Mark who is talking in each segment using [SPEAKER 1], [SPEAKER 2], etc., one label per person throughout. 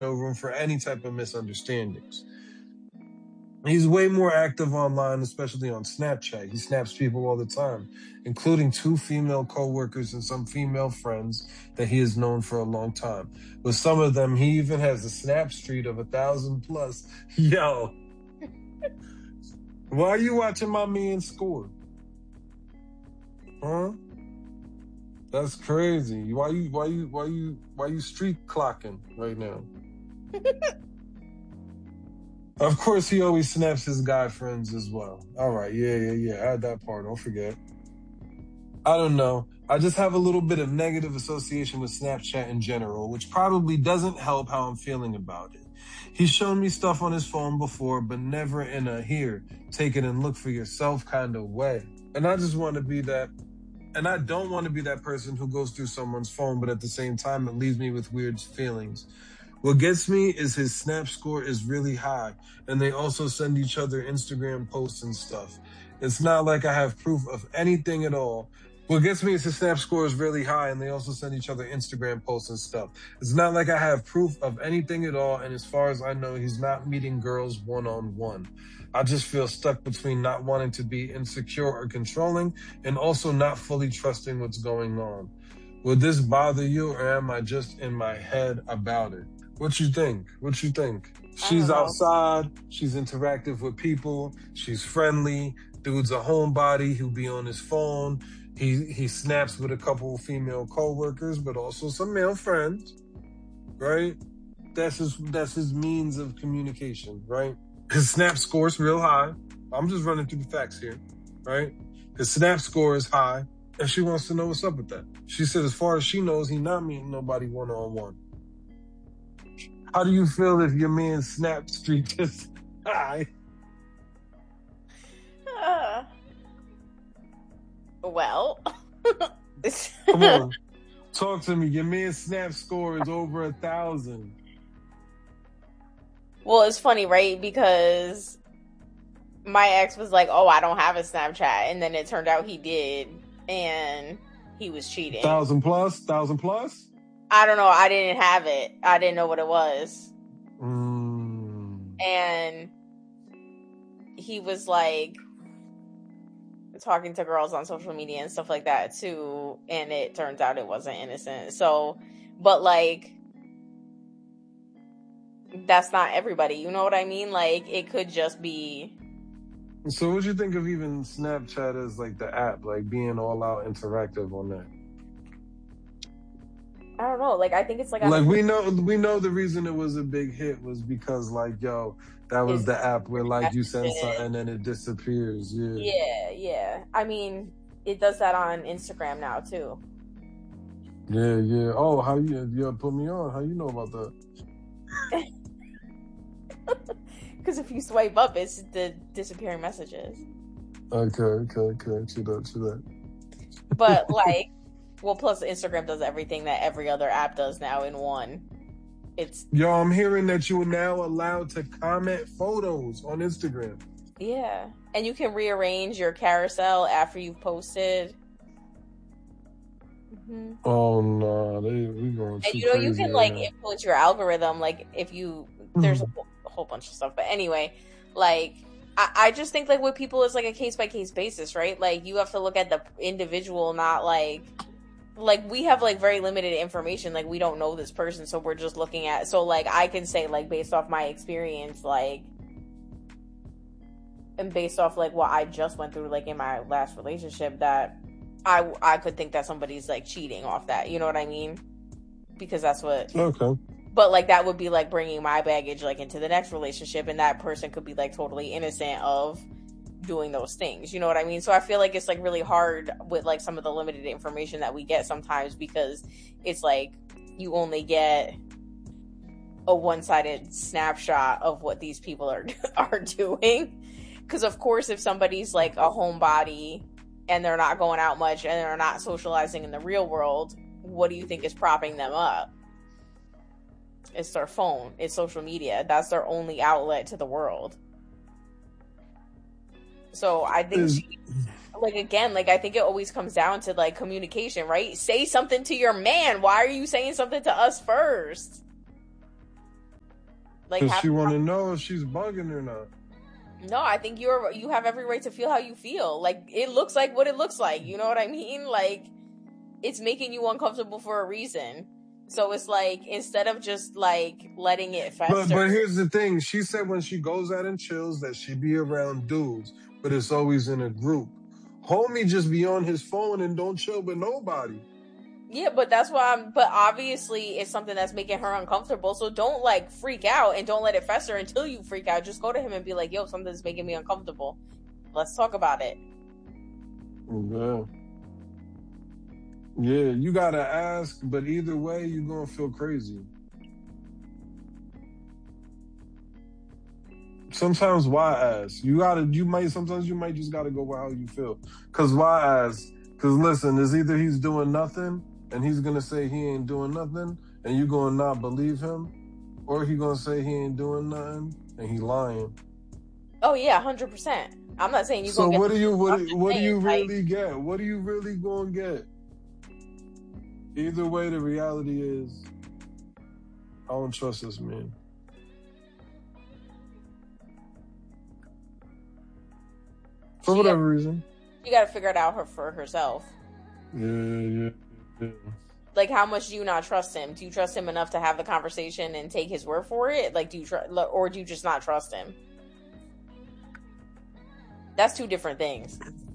[SPEAKER 1] no room for any type of misunderstandings. He's way more active online, especially on Snapchat. He snaps people all the time, including 2 female coworkers and some female friends that he has known for a long time. With some of them, he even has a snap streak of 1,000 plus. Yo, why are you watching my man score? Huh? That's crazy. Why you street clocking right now? Of course, he always snaps his guy friends as well. All right, yeah. Add that part. Don't forget. I don't know. I just have a little bit of negative association with Snapchat in general, which probably doesn't help how I'm feeling about it. He's shown me stuff on his phone before, but never in a here, take it and look for yourself kind of way. And I just want to be that. And I don't want to be that person who goes through someone's phone, but at the same time, it leaves me with weird feelings. What gets me is his snap score is really high, and they also send each other Instagram posts and stuff. It's not like I have proof of anything at all. What gets me is his snap score is really high, and they also send each other Instagram posts and stuff. It's not like I have proof of anything at all, and as far as I know, he's not meeting girls one-on-one. I just feel stuck between not wanting to be insecure or controlling, and also not fully trusting what's going on. Would this bother you, or am I just in my head about it? What you think? She's outside. She's interactive with people. She's friendly. Dude's a homebody who be on his phone. He snaps with a couple of female coworkers, but also some male friends, right? That's his means of communication, right? His snap score is real high. I'm just running through the facts here, right? His snap score is high, and she wants to know what's up with that. She said as far as she knows, he's not meeting nobody one-on-one. How do you feel if your man's snap streak is high?
[SPEAKER 2] Well.
[SPEAKER 1] Come on. Talk to me. Your man's snap score is over 1,000.
[SPEAKER 2] Well, it's funny, right? Because my ex was like, oh, I don't have a Snapchat. And then it turned out he did. And he was cheating.
[SPEAKER 1] 1,000 plus? 1,000 plus?
[SPEAKER 2] I don't know. I didn't have it. I didn't know what it was. And he was like talking to girls on social media and stuff like that too. And it turns out it wasn't innocent. So, but like, that's not everybody. You know what I mean? Like, it could just be.
[SPEAKER 1] So what do you think of even Snapchat as like the app, like being all out interactive on that?
[SPEAKER 2] I don't know. Like, I think it's like
[SPEAKER 1] we know the reason it was a big hit was because like, yo, that was the app where like you send something and then it disappears.
[SPEAKER 2] Yeah. I mean, it does that on Instagram now too.
[SPEAKER 1] Yeah. Oh, how you put me on? How you know about that?
[SPEAKER 2] Because if you swipe up, it's the disappearing messages.
[SPEAKER 1] Okay. True that.
[SPEAKER 2] But like, well, plus Instagram does everything that every other app does now in one.
[SPEAKER 1] Yo, I'm hearing that you are now allowed to comment photos on Instagram.
[SPEAKER 2] Yeah, and you can rearrange your carousel after you've posted.
[SPEAKER 1] Mm-hmm. Oh no, we going too
[SPEAKER 2] and you know
[SPEAKER 1] crazy
[SPEAKER 2] you can
[SPEAKER 1] right
[SPEAKER 2] like influence your algorithm. Like if you there's a whole bunch of stuff, but anyway, like I just think like with people it's like a case by case basis, right? Like you have to look at the individual, not like we have like very limited information. Like we don't know this person, so we're just looking at. So like I can say like based off my experience, like. And based off like what I just went through like in my last relationship, that I could think that somebody's like cheating off that, you know what I mean? Because that's what.
[SPEAKER 1] Okay.
[SPEAKER 2] But like that would be like bringing my baggage like into the next relationship, and that person could be like totally innocent of doing those things, you know what I mean? So I feel like it's like really hard with like some of the limited information that we get sometimes, because it's like you only get a one-sided snapshot of what these people are doing. Because, of course, if somebody's, like, a homebody and they're not going out much and they're not socializing in the real world, what do you think is propping them up? It's their phone. It's social media. That's their only outlet to the world. So I think, I think it always comes down to, like, communication, right? Say something to your man. Why are you saying something to us first? Like,
[SPEAKER 1] Because she want to know if she's bugging or not.
[SPEAKER 2] no, I think you have every right to feel how you feel. Like, it looks like what it looks like. You know what I mean? Like, it's making you uncomfortable for a reason. So it's like, instead of just like letting it fester.
[SPEAKER 1] But here's the thing. She said when she goes out and chills that she be around dudes, but it's always in a group. Homie just be on his phone and don't chill with nobody.
[SPEAKER 2] Yeah, but that's why but obviously it's something that's making her uncomfortable. So don't like freak out and don't let it fester until you freak out. Just go to him and be like, yo, something's making me uncomfortable. Let's talk about it.
[SPEAKER 1] Yeah. Yeah, you gotta ask, but either way, you're gonna feel crazy. Sometimes why ask? Sometimes you might just gotta go with how you feel. Cause why ask? Cause listen, it's either he's doing nothing and he's gonna say he ain't doing nothing and you gonna not believe him, or he gonna say he ain't doing nothing and he lying.
[SPEAKER 2] Oh yeah, 100%. I'm not saying you.
[SPEAKER 1] So what do you really get? What are you really gonna get? Either way, the reality is, I don't trust this man. For whatever reason.
[SPEAKER 2] You gotta figure it out for herself.
[SPEAKER 1] Yeah.
[SPEAKER 2] Like, how much do you not trust him? Do you trust him enough to have the conversation and take his word for it? Like, or do you just not trust him? That's two different things.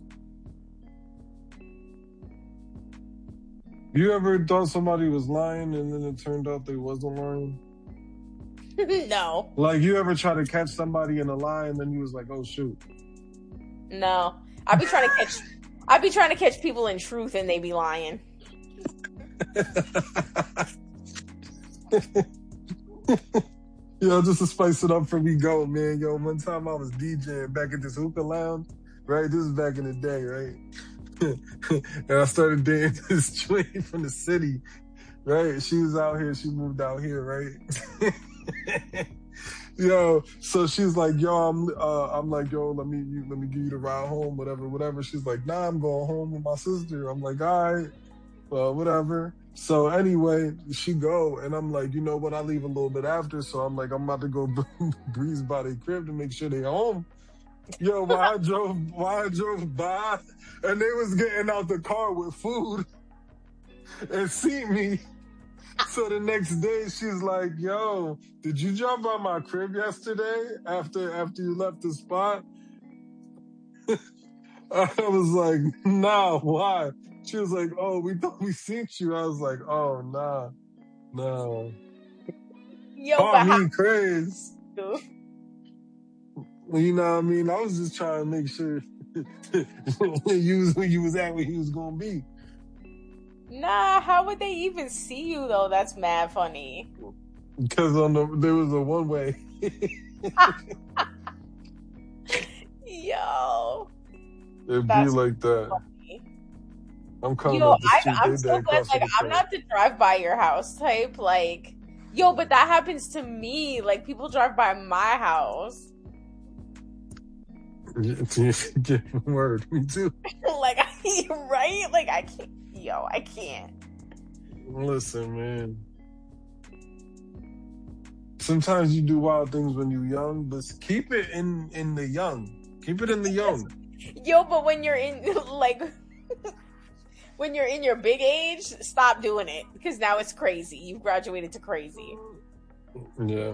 [SPEAKER 1] You ever thought somebody was lying and then it turned out they wasn't lying?
[SPEAKER 2] No.
[SPEAKER 1] Like, you ever try to catch somebody in a lie and then you was like, oh shoot.
[SPEAKER 2] No. I'd be trying to catch people in truth and they be lying.
[SPEAKER 1] Yo, just to spice it up for me go, man. Yo, one time I was DJing back at this hookah lounge, right? This is back in the day, right? And I started dating this chick from the city, right? She was out here, she moved out here, right? Yo, so she's like, yo, I'm like, yo, let me give you the ride home, whatever. She's like, nah, I'm going home with my sister. I'm like, all right, well, whatever. So anyway, she go, and I'm like, you know what? I leave a little bit after, so I'm like, I'm about to go breeze by their crib to make sure they home. Yo, while I drove by, and they was getting out the car with food, and see me. So the next day, she's like, yo, did you drop by my crib yesterday after you left the spot? I was like, nah, why? She was like, oh, we thought we seen you. I was like, oh, nah, no.
[SPEAKER 2] Yo,
[SPEAKER 1] call me crazy. You know what I mean? I was just trying to make sure when you was at where he was going to be.
[SPEAKER 2] Nah, how would they even see you though? That's mad funny.
[SPEAKER 1] Because there was a one way.
[SPEAKER 2] Yo,
[SPEAKER 1] it'd be like that.
[SPEAKER 2] Funny.
[SPEAKER 1] I'm coming.
[SPEAKER 2] Yo, I'm so glad. Like, I'm not the drive by your house type. Like, yo, but that happens to me. Like, people drive by my house.
[SPEAKER 1] Word, me too.
[SPEAKER 2] Like, right? Like, I can't. Yo, I can't.
[SPEAKER 1] Listen, man. Sometimes you do wild things when you're young, but keep it in the young. Keep it in the young.
[SPEAKER 2] Yo, but when you're in like when you're in your big age, stop doing it because now it's crazy. You've graduated to crazy.
[SPEAKER 1] Yeah.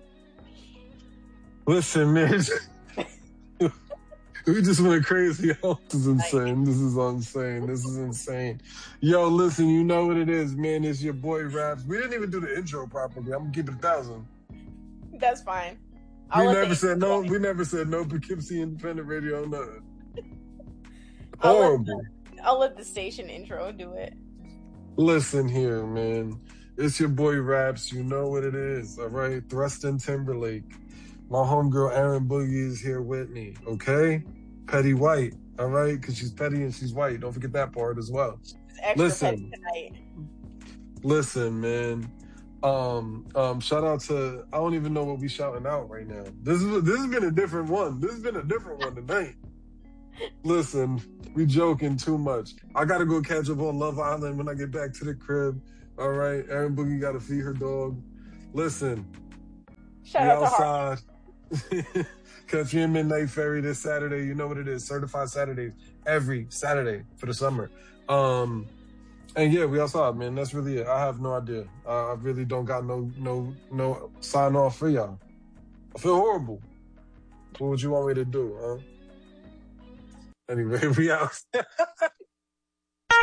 [SPEAKER 1] Listen, man. We just went crazy. Oh, this is insane. This is insane. Yo, listen, you know what it is, man. It's your boy Raps. We didn't even do the intro properly. I'm gonna keep it 1,000.
[SPEAKER 2] That's fine.
[SPEAKER 1] We never said no Poughkeepsie Independent Radio, nothing. Horrible.
[SPEAKER 2] I'll let the station intro do it.
[SPEAKER 1] Listen here, man. It's your boy Raps. You know what it is, all right? Thrustin Timberlake. My homegirl Aaron Boogie is here with me, okay? Petty White, all right? Because she's petty and she's white. Don't forget that part as well.
[SPEAKER 2] Listen, petty
[SPEAKER 1] listen, man. Shout out to, I don't even know what we shouting out right now. This has been a different one. This has been a different one tonight. Listen, we joking too much. I gotta go catch up on Love Island when I get back to the crib. All right, Aaron Boogie gotta feed her dog. Listen,
[SPEAKER 2] Shout
[SPEAKER 1] We
[SPEAKER 2] out to Harlem.
[SPEAKER 1] outside. Country and Midnight Ferry this Saturday. You know what it is. Certified Saturdays every Saturday for the summer. And yeah, we outside, man. That's really it. I have no idea. I really don't got no sign off for y'all. I feel horrible. What would you want me to do, huh? Anyway, we out.